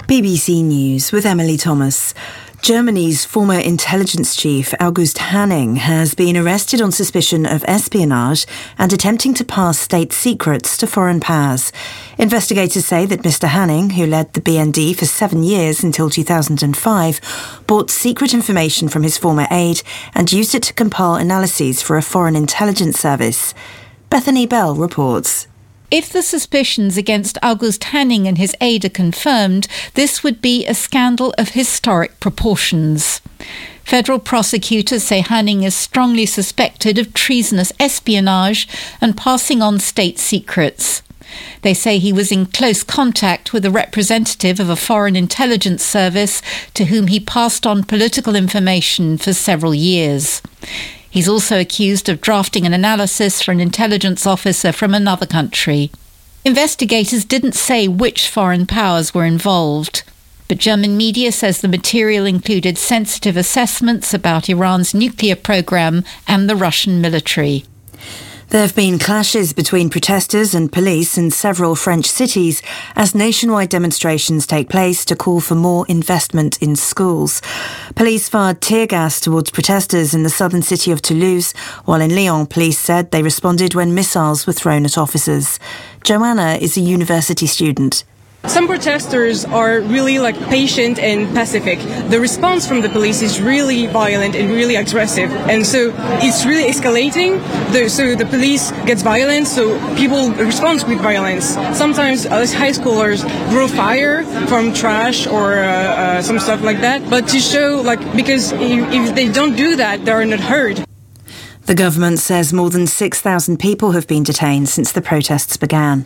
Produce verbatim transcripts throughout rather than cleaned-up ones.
B B C News with Emily Thomas. Germany's former intelligence chief August Hanning has been arrested on suspicion of espionage and attempting to pass state secrets to foreign powers. Investigators say that Mister Hanning, who led the B N D for seven years until two thousand five, bought secret information from his former aide and used it to compile analyses for a foreign intelligence service. Bethany Bell reports. If the suspicions against August Hanning and his aide are confirmed, this would be a scandal of historic proportions. Federal prosecutors say Hanning is strongly suspected of treasonous espionage and passing on state secrets. They say he was in close contact with a representative of a foreign intelligence service to whom he passed on political information for several years. He's also accused of drafting an analysis for an intelligence officer from another country. Investigators didn't say which foreign powers were involved, but German media says the material included sensitive assessments about Iran's nuclear program and the Russian military. There have been clashes between protesters and police in several French cities as nationwide demonstrations take place to call for more investment in schools. Police fired tear gas towards protesters in the southern city of Toulouse, while in Lyon, police said they responded when missiles were thrown at officers. Joanna is a university student. Some protesters are really like patient and pacific. The response from the police is really violent and really aggressive, and so it's really escalating. The, so the police gets violent, so people respond with violence. Sometimes us high schoolers throw fire from trash or uh, uh, some stuff like that, but to show like because if, if they don't do that, they are not heard. The government says more than six thousand people have been detained since the protests began.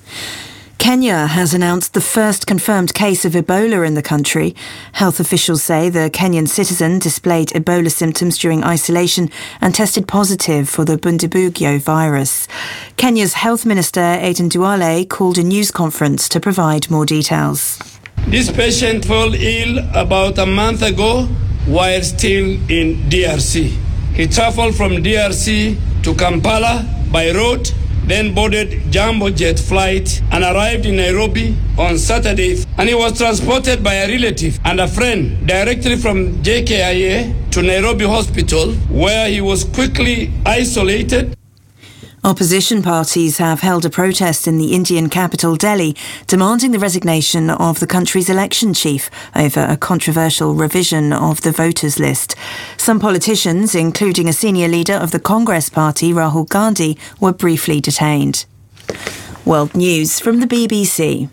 Kenya has announced the first confirmed case of Ebola in the country. Health officials say the Kenyan citizen displayed Ebola symptoms during isolation and tested positive for the Bundibugyo virus. Kenya's Health Minister Aden Duale called a news conference to provide more details. This patient fell ill about a month ago while still in D R C. He travelled from D R C to Kampala by road, then boarded Jambo jet flight and arrived in Nairobi on Saturday. And he was transported by a relative and a friend directly from J K I A to Nairobi Hospital, where he was quickly isolated. Opposition parties have held a protest in the Indian capital Delhi, demanding the resignation of the country's election chief over a controversial revision of the voters' list. Some politicians, including a senior leader of the Congress party, Rahul Gandhi, were briefly detained. World News from the B B C.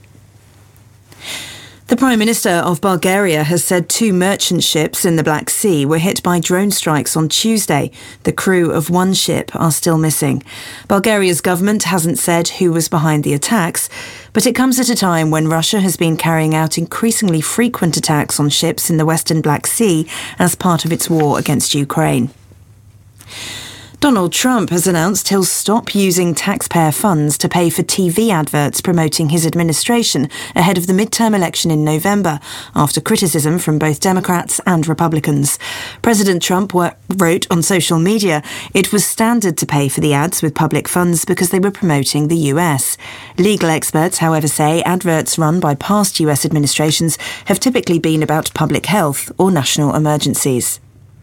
The Prime Minister of Bulgaria has said two merchant ships in the Black Sea were hit by drone strikes on Tuesday. The crew of one ship are still missing. Bulgaria's government hasn't said who was behind the attacks, but it comes at a time when Russia has been carrying out increasingly frequent attacks on ships in the western Black Sea as part of its war against Ukraine. Donald Trump has announced he'll stop using taxpayer funds to pay for T V adverts promoting his administration ahead of the midterm election in November, after criticism from both Democrats and Republicans. President Trump wrote on social media it was standard to pay for the ads with public funds because they were promoting the U S. Legal experts, however, say adverts run by past U S administrations have typically been about public health or national emergencies.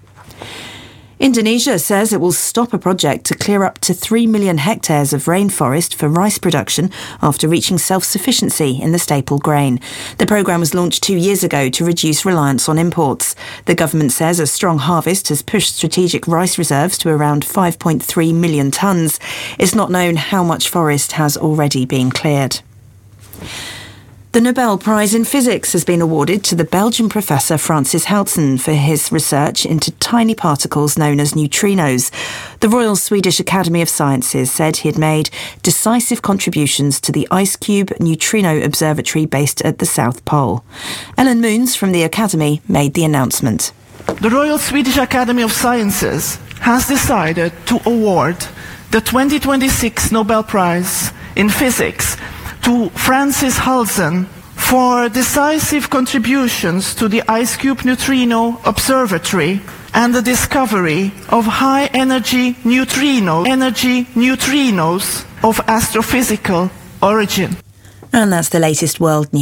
Indonesia says it will stop a project to clear up to three million hectares of rainforest for rice production after reaching self-sufficiency in the staple grain. The programme was launched two years ago to reduce reliance on imports. The government says a strong harvest has pushed strategic rice reserves to around five point three million tonnes. It's not known how much forest has already been cleared. The Nobel Prize in Physics has been awarded to the Belgian professor Francis Houtzen for his research into tiny particles known as neutrinos. The Royal Swedish Academy of Sciences said he had made decisive contributions to the IceCube Neutrino Observatory based at the South Pole. Ellen Moons from the Academy made the announcement. The Royal Swedish Academy of Sciences has decided to award the twenty twenty-six Nobel Prize in Physics to Francis Houtzen for decisive contributions to the IceCube Neutrino Observatory and the discovery of high-energy neutrino, energy neutrinos of astrophysical origin. And that's the latest world news.